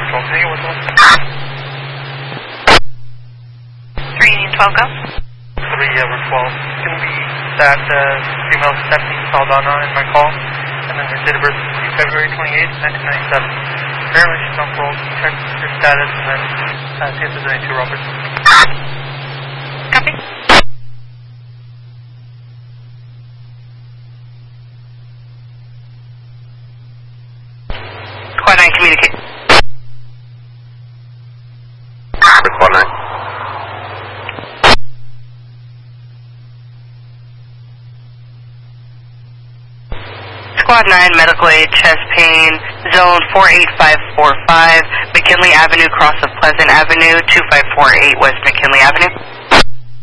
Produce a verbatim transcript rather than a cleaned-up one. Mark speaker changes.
Speaker 1: twelve, can I get one twelve?
Speaker 2: three Union twelve, go.
Speaker 1: three, yeah, we're twelve. It's going to be that uh, female Stephanie Saldana in my call, and then her date of birth is February twenty-eighth, nineteen ninety-seven. Apparently she's on parole, check her status, and then uh, see if there's any two Roberts.
Speaker 2: Copy. Quad nine, communicate.
Speaker 3: Quad nine.
Speaker 2: Squad nine, medical aid, chest pain, zone four eight five four five, McKinley Avenue, cross of Pleasant Avenue, two five four eight West McKinley Avenue.